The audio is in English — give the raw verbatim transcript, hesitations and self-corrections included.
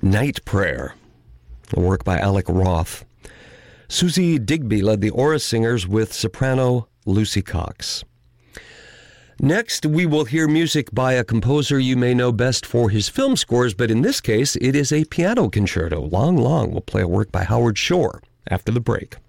Night Prayer, a work by Alec Roth. Susie Digby led the Aura Singers with soprano Lucy Cox. Next, we will hear music by a composer you may know best for his film scores, but in this case, it is a piano concerto. Long, long. We'll play a work by Howard Shore after the break.